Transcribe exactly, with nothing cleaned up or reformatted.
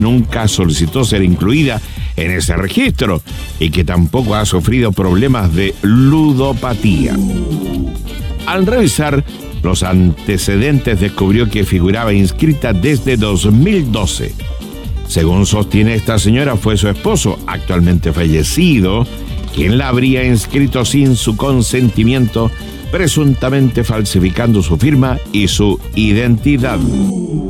nunca solicitó ser incluida en ese registro y que tampoco ha sufrido problemas de ludopatía. Al revisar los antecedentes, descubrió que figuraba inscrita desde dos mil doce. Según sostiene esta señora, fue su esposo, actualmente fallecido, quien la habría inscrito sin su consentimiento, presuntamente falsificando su firma y su identidad.